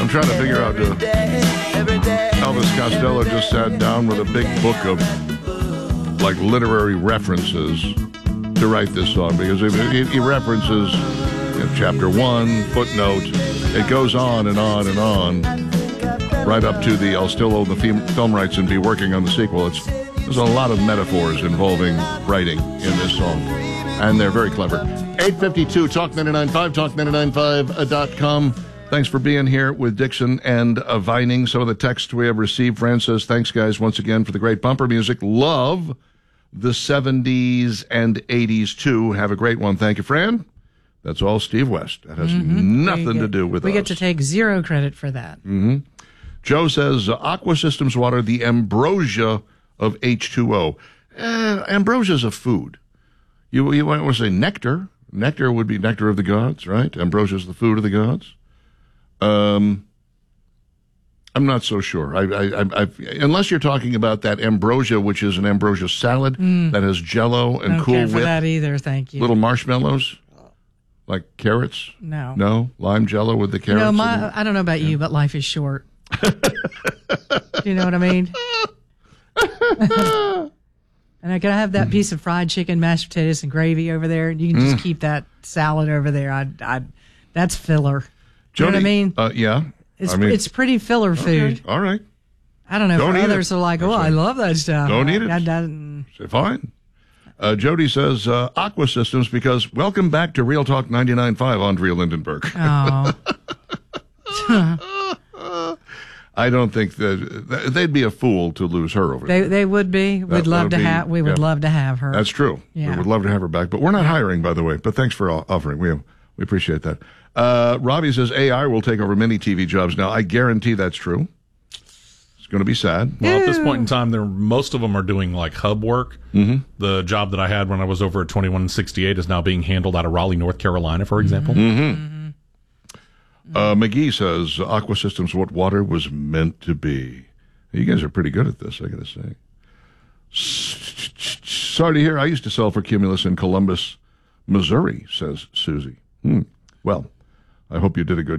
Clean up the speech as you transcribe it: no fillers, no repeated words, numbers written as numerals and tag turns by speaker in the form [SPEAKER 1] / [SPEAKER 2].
[SPEAKER 1] trying to figure out. Elvis Costello just sat down with a big book of like literary references to write this song because he references chapter 1, footnote. It goes on and on and on, right up to the I'll still own the film rights and be working on the sequel. There's a lot of metaphors involving writing in this song, and they're very clever. 852 Talk 99.5, talk995.com. Thanks for being here with Dixon and Vining. Some of the texts we have received. Fran says, thanks, guys, once again for the great bumper music. Love the 70s and 80s, too. Have a great one. Thank you, Fran. That's all Steve West. That has nothing to do with us.
[SPEAKER 2] We get to take zero credit for that.
[SPEAKER 1] Joe says, Aqua Systems water, the ambrosia of H2O. Ambrosia's a food. You want to say nectar. Nectar would be nectar of the gods, right? Ambrosia's the food of the gods. I'm not so sure. Unless you're talking about that ambrosia, which is an ambrosia salad that has Jell-O and
[SPEAKER 2] Don't
[SPEAKER 1] Cool
[SPEAKER 2] care for
[SPEAKER 1] Whip.
[SPEAKER 2] that either, thank you.
[SPEAKER 1] Little marshmallows, like carrots.
[SPEAKER 2] No,
[SPEAKER 1] lime Jell-O with the carrots.
[SPEAKER 2] I don't know about you, but life is short. Do you know what I mean? And I gotta have that piece of fried chicken, mashed potatoes, and gravy over there. You can just keep that salad over there. That's filler. You know what I mean?
[SPEAKER 1] Yeah.
[SPEAKER 2] It's pretty filler food.
[SPEAKER 1] All right.
[SPEAKER 2] I don't know.
[SPEAKER 1] Don't
[SPEAKER 2] if
[SPEAKER 1] eat
[SPEAKER 2] others
[SPEAKER 1] it.
[SPEAKER 2] are like, I love that stuff.
[SPEAKER 1] Don't eat it. Fine. Jody says, Aqua Systems, because welcome back to Real Talk 99.5, Andrea Lindenberg.
[SPEAKER 2] Oh.
[SPEAKER 1] I don't think that they'd be a fool to lose her over there.
[SPEAKER 2] They would be. We would love to have her.
[SPEAKER 1] That's true.
[SPEAKER 2] Yeah.
[SPEAKER 1] We would love to have her back, but we're not hiring, by the way. But thanks for offering. We appreciate that. Robbie says AI will take over many TV jobs now. I guarantee that's true. It's going to be sad.
[SPEAKER 3] Well, at this point in time, most of them are doing like hub work. The job that I had when I was over at 2168 is now being handled out of Raleigh, North Carolina, for example.
[SPEAKER 1] McGee says, Aqua Systems, what water was meant to be. You guys are pretty good at this, I got to say. Sorry to hear, I used to sell for Cumulus in Columbus, Missouri, says Susie. Well, I hope you did a good